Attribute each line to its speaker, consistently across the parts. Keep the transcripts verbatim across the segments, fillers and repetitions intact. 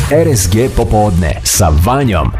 Speaker 1: R S G popodne sa Vanjom.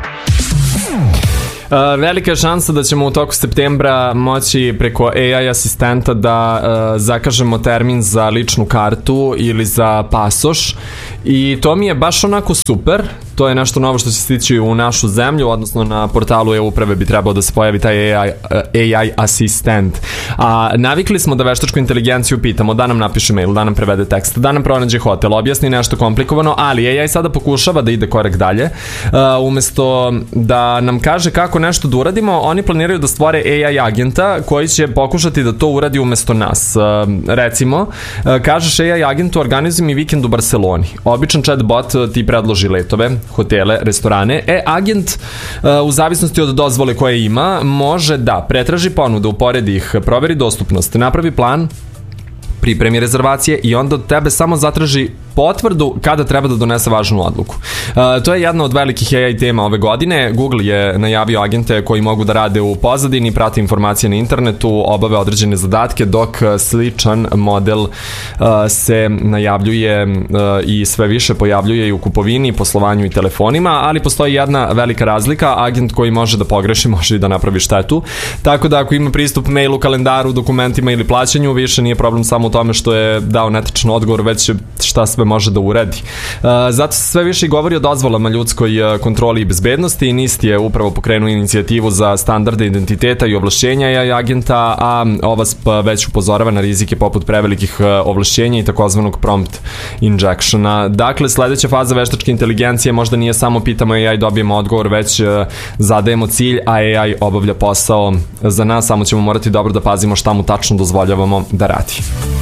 Speaker 2: Uh, velika je šansa da ćemo u toku septembra moći preko A I asistenta da uh, zakažemo termin za ličnu kartu ili za pasoš i to mi je baš onako super. To je nešto novo što će stići u našu zemlju, odnosno na portalu e-uprave bi trebao da se pojavi taj A I, A I asistent. A navikli smo da veštačku inteligenciju pitamo da nam napiše mail, da nam prevede tekst, da nam pronađe hotel, objasni nešto komplikovano, ali A I sada pokušava da ide korak dalje. Uh, umesto da nam kaže kako nešto da uradimo, oni planiraju da stvore A I agenta koji će pokušati da to uradi umesto nas. Uh, recimo, uh, kažeš A I agentu organizuj mi vikend u Barceloni. Običan chatbot ti predloži letove, hotele, restorane. E, agent uh, u zavisnosti od dozvole koje ima može da pretraži ponude, uporedi ih, proveri dostupnost, napravi plan, pripremi rezervacije i onda od tebe samo zatraži potvrdu kada treba da donese važnu odluku. Uh, to je jedna od velikih A I tema ove godine. Google je najavio agente koji mogu da rade u pozadini, prate informacije na internetu, obave određene zadatke, dok sličan model uh, se najavljuje uh, i sve više pojavljuje i u kupovini, poslovanju i telefonima, ali postoji jedna velika razlika. Agent koji može da pogreši, može i da napravi štetu. Tako da ako ima pristup mailu, kalendaru, dokumentima ili plaćanju, više nije problem samo u tome što je dao netačan odgovor, već šta sve može da uredi. Uh, zato se sve više govori o dozvolama ljudskoj uh, kontroli i bezbednosti i N I S T je upravo pokrenuo inicijativu za standarde identiteta i ovlašćenja A I agenta, a O V A S P već upozorava na rizike poput prevelikih uh, ovlašćenja i takozvanog prompt injectiona. Dakle, sledeća faza veštačke inteligencije možda nije samo pitamo A I, dobijemo odgovor, već uh, zadajemo cilj, a A I obavlja posao za nas, samo ćemo morati dobro da pazimo šta mu tačno dozvoljavamo da radi.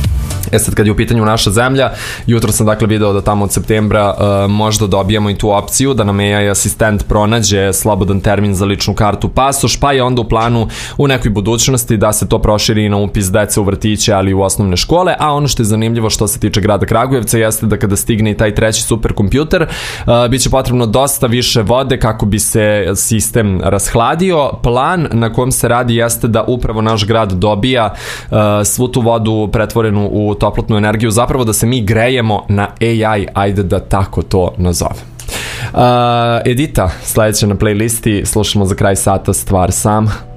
Speaker 2: E sad, kad je u pitanju naša zemlja, jutro sam dakle video da tamo od septembra uh, možda dobijemo i tu opciju da nam A I asistent pronađe slobodan termin za ličnu kartu, pasoš, pa je onda u planu u nekoj budućnosti da se to proširi na upis dece u vrtiće, ali i u osnovne škole. A ono što je zanimljivo što se tiče grada Kragujevca jeste da kada stigne i taj treći superkompjuter, uh, bit će potrebno dosta više vode kako bi se sistem rashladio. Plan na kojem se radi jeste da upravo naš grad dobija uh, svu tu vodu pretvorenu u toplotnu energiju, zapravo da se mi grejemo na A I, ajde da tako to nazovem. Uh, Edita, sledeća na playlisti, slušamo za kraj sata Stvar sam.